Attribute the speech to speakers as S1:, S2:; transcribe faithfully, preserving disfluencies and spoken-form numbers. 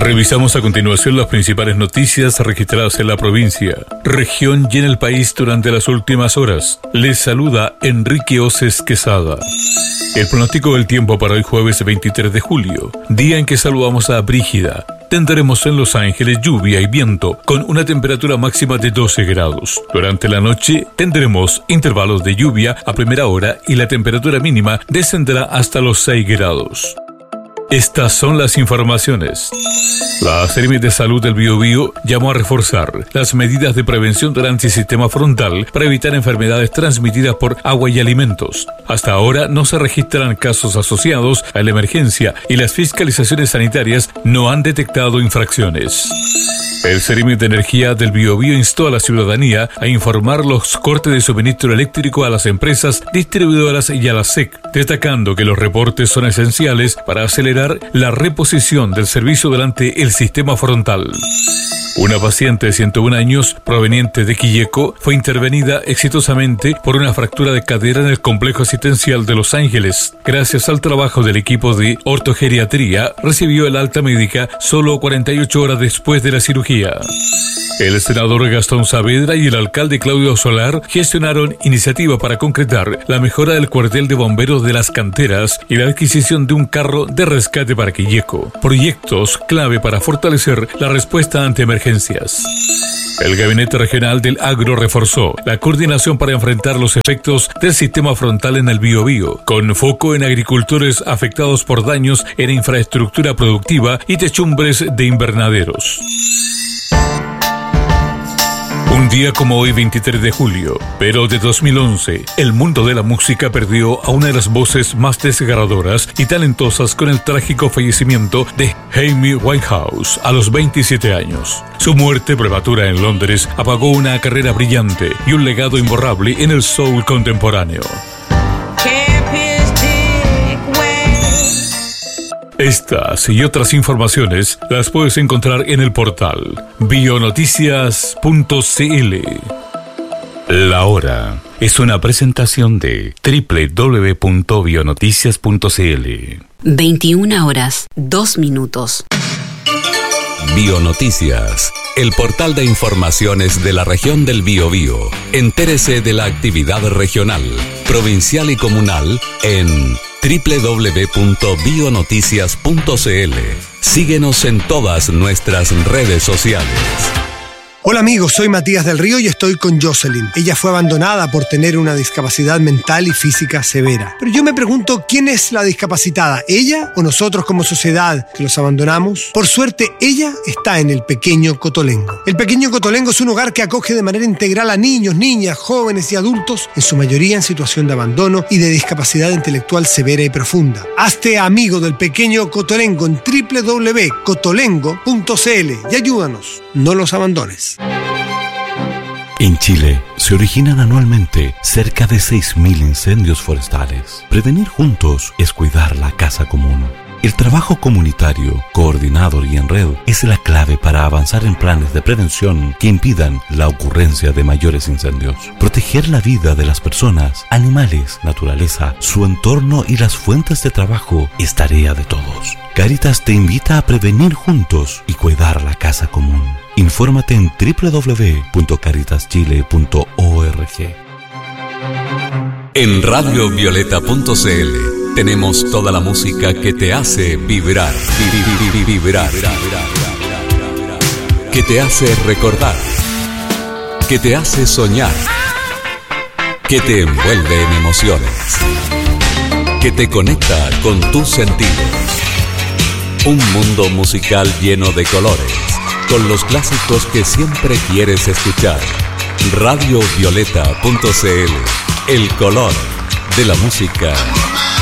S1: Revisamos a continuación las principales noticias registradas en la provincia, región y en el país durante las últimas horas. Les saluda Enrique Oces Quesada. El pronóstico del tiempo para hoy jueves veintitrés de julio, día en que saludamos a Brígida. Tendremos en Los Ángeles lluvia y viento con una temperatura máxima de doce grados. Durante la noche tendremos intervalos de lluvia a primera hora y la temperatura mínima descenderá hasta los seis grados. Estas son las informaciones. La Seremi de Salud del Biobío llamó a reforzar las medidas de prevención del antisistema frontal para evitar enfermedades transmitidas por agua y alimentos. Hasta ahora no se registran casos asociados a la emergencia y las fiscalizaciones sanitarias no han detectado infracciones. El Seremi de Energía del Biobío instó a la ciudadanía a informar los cortes de suministro eléctrico a las empresas distribuidoras y a la S E C, destacando que los reportes son esenciales para acelerar la reposición del servicio durante el sistema frontal. Una paciente de ciento uno años, proveniente de Quilleco, fue intervenida exitosamente por una fractura de cadera en el complejo asistencial de Los Ángeles. Gracias al trabajo del equipo de ortogeriatría, recibió el alta médica solo cuarenta y ocho horas después de la cirugía. El senador Gastón Saavedra y el alcalde Claudio Solar gestionaron iniciativa para concretar la mejora del cuartel de bomberos de Las Canteras y la adquisición de un carro de rescate para Quilleco. Proyectos clave para fortalecer la respuesta ante emergencias. El Gabinete Regional del Agro reforzó la coordinación para enfrentar los efectos del sistema frontal en el Biobío, con foco en agricultores afectados por daños en infraestructura productiva y techumbres de invernaderos. Un día como hoy, veintitrés de julio, pero de dos mil once, el mundo de la música perdió a una de las voces más desgarradoras y talentosas con el trágico fallecimiento de Amy Winehouse a los veintisiete años. Su muerte prematura en Londres apagó una carrera brillante y un legado imborrable en el soul contemporáneo. Estas y otras informaciones las puedes encontrar en el portal bionoticias punto c l. La hora es una presentación de doble u doble u doble u punto bionoticias punto c l.
S2: veintiuna horas, dos minutos.
S3: Bionoticias, el portal de informaciones de la región del Biobío. Entérese de la actividad regional, provincial y comunal en doble u doble u doble u punto bionoticias punto c l. Síguenos en todas nuestras redes sociales.
S4: Hola amigos, soy Matías del Río y estoy con Jocelyn. Ella fue abandonada por tener una discapacidad mental y física severa. Pero yo me pregunto, ¿quién es la discapacitada? ¿Ella o nosotros como sociedad que los abandonamos? Por suerte, ella está en el Pequeño Cotolengo. El Pequeño Cotolengo es un hogar que acoge de manera integral a niños, niñas, jóvenes y adultos, en su mayoría en situación de abandono y de discapacidad intelectual severa y profunda. Hazte amigo del Pequeño Cotolengo en doble u doble u doble u punto cotolengo punto c l y ayúdanos, no los abandones.
S5: En Chile se originan anualmente cerca de seis mil incendios forestales. Prevenir juntos es cuidar la casa común. El trabajo comunitario, coordinado y en red es la clave para avanzar en planes de prevención que impidan la ocurrencia de mayores incendios. Proteger la vida de las personas, animales, naturaleza, su entorno y las fuentes de trabajo es tarea de todos. Cáritas te invita a prevenir juntos y cuidar la casa común. Infórmate en doble u doble u doble u punto caritas chile punto org.
S3: En radio violeta punto c l tenemos toda la música que te hace vibrar, vibrar, que te hace recordar, que te hace soñar, que te envuelve en emociones, que te conecta con tus sentidos. Un mundo musical lleno de colores, con los clásicos que siempre quieres escuchar. radio violeta punto c l, el color de la música.